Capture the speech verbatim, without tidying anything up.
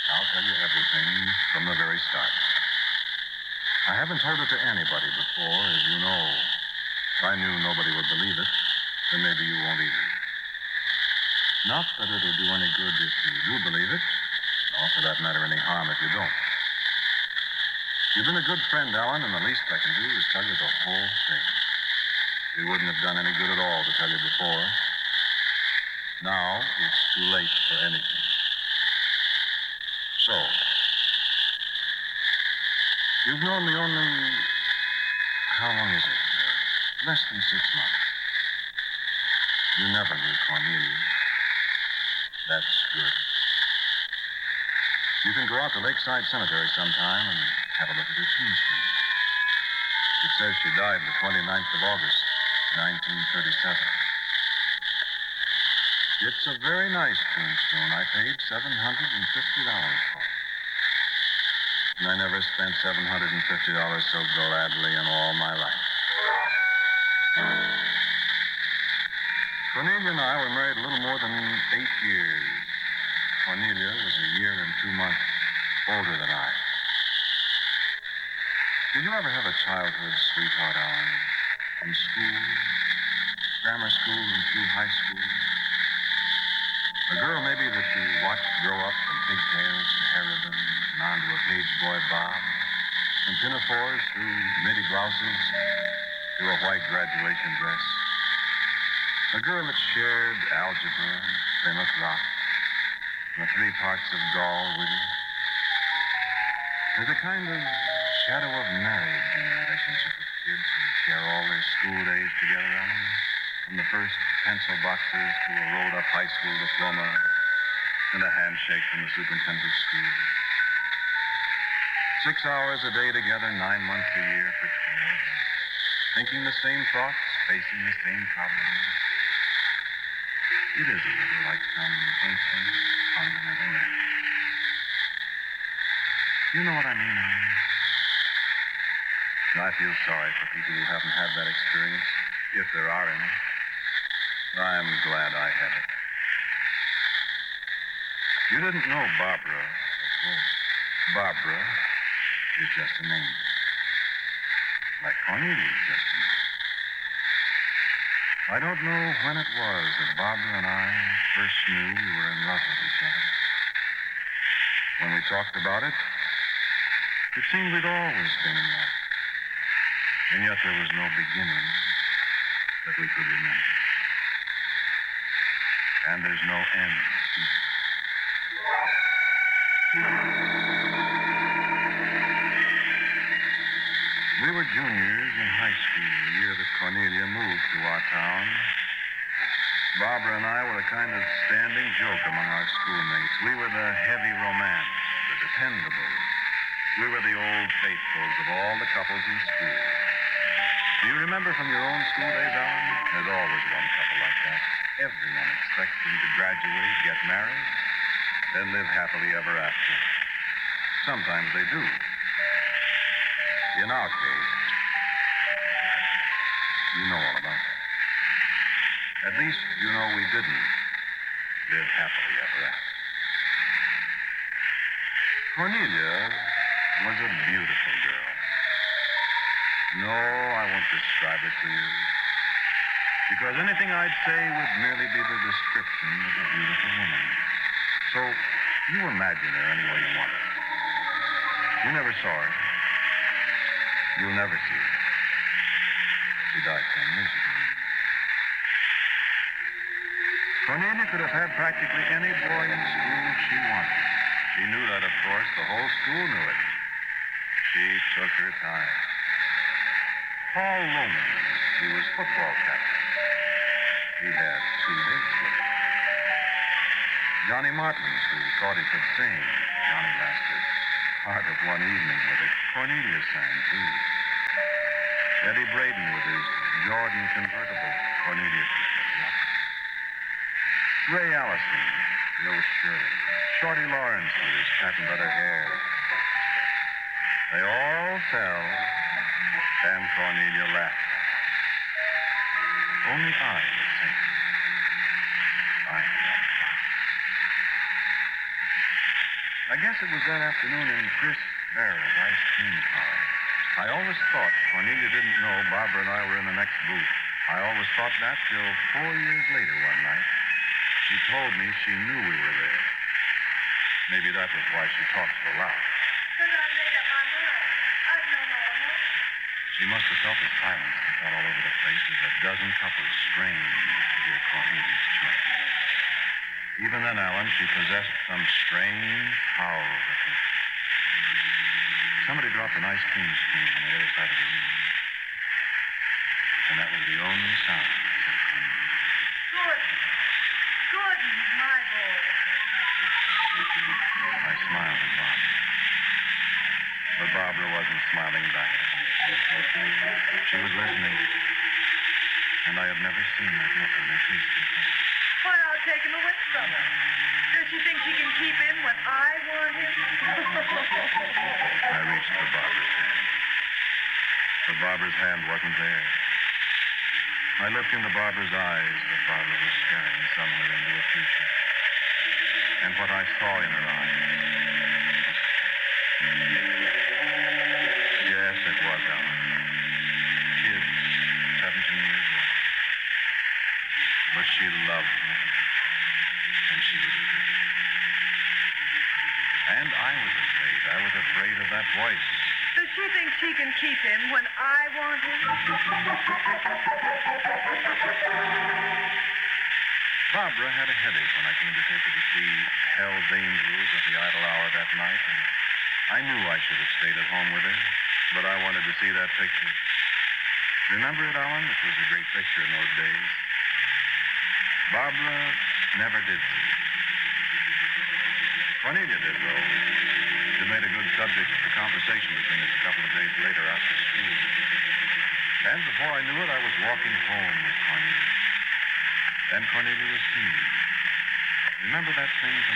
I'll tell you everything from the very start. I haven't told it to anybody before, as you know. If I knew nobody would believe it, then maybe you won't either. Not that it'll do any good if you do believe it, nor for that matter any harm if you don't. You've been a good friend, Alan, and the least I can do is tell you the whole thing. It wouldn't have done any good at all to tell you before. Now it's too late for anything. So, you've known me only, how long is it? Uh, less than six months. You never knew Cornelia. That's good. You can go out to Lakeside Cemetery sometime and have a look at her tombstone. It says she died the twenty-ninth of August, nineteen thirty-seven. It's a very nice tombstone. I paid seven hundred fifty dollars for it. And I never spent seven hundred fifty dollars so gladly in all my life. Cornelia and I were married a little more than eight years. Cornelia was a year and two months older than I. Did you ever have a childhood sweetheart, Alan? From school, grammar school, and through high school? A girl maybe that you watched grow up from pigtails to hair ribbons and on to a page boy bob, from pinafores through midi blouses to a white graduation dress. A girl that shared algebra and Plymouth Rock, and the three parts of Gaul with you. There's a kind of shadow of marriage in the relationship of kids who share all their school days together, Alan. From the first pencil boxes to a rolled-up high school diploma and a handshake from the superintendent of schools. Six hours a day together, nine months a year for twelve. Thinking the same thoughts, facing the same problems. It is a little like some ancient fundamental math. You know what I mean, Alan? I feel sorry for people who haven't had that experience, if there are any. I'm glad I had it. You didn't know Barbara, of course. Barbara is just a name. Like Cornelia is just a name. I don't know when it was that Barbara and I first knew we were in love with each other. When we talked about it, it seemed we'd always been in love. And yet there was no beginning that we could remember. And there's no end either. We were juniors in high school the year that Cornelia moved to our town. Barbara and I were a kind of standing joke among our schoolmates. We were the heavy romance, the dependable. We were the old faithfuls of all the couples in school. Do you remember from your own school days, Alan? There's always one couple like that. Everyone expects them to graduate, get married, then live happily ever after. Sometimes they do. In our case, you know all about that. At least you know we didn't live happily ever after. Cornelia was a beautiful girl. No, I won't describe it to you. Because anything I'd say would merely be the description of a beautiful woman. So, you imagine her any way you want. You never saw her. You'll never see her. She died ten years ago. Cornelia could have had practically any boy in school she wanted. She knew that, of course. The whole school knew it. She took her time. Paul Loman, he was football captain. He had two dates with her. Johnny Martins, who thought he could sing. Johnny lasted part of one evening with it. Cornelia sang, too. Eddie Braden with his Jordan convertible. Cornelia could say yes. Ray Allison, Joe Shirley. Shorty Lawrence with his patent leather hair. They all fell, and Cornelia laughed. Only I was thinking. I I guess it was that afternoon in Chris Barrett's ice cream parlor. I always thought Cornelia didn't know Barbara and I were in the next booth. I always thought that till four years later one night. She told me she knew we were there. Maybe that was why she talked so loud. Because I made up my mind. I've known all along. She must have felt the silence that fell all over the place as a dozen couples strained to hear Cornelia's chant. Even then, Alan, she possessed some strange power over people. Somebody dropped an ice cream spoon on the other side of the room. And that was the only sound, said Cornelia. Gordon. Gordon, my boy. I smiled at Barbara. But Barbara wasn't smiling back. She was listening. And I had never seen that look on her face before. Why, I'll take him away from her. Does she think she can keep him when I want him? I reached for Barbara's hand. But Barbara's hand wasn't there. I looked into Barbara's eyes that Barbara was staring somewhere into the future. And what I saw in her eyes. Yes, it was Ellen. Kid, seventeen years old. But she loved me. And she was afraid. And I was afraid. I was afraid of that voice. Does she think she can keep him when I want him? Barbara had a headache when I came to take her to see Hell's Angels at the Idle Hour that night, and I knew I should have stayed at home with her, but I wanted to see that picture. Remember it, Alan? It was a great picture in those days. Barbara never did see it. Cornelia did, though. It made a good subject for conversation between us a couple of days later after school. And before I knew it, I was walking home with Cornelia. Then Cornelia was singing. Remember that thing from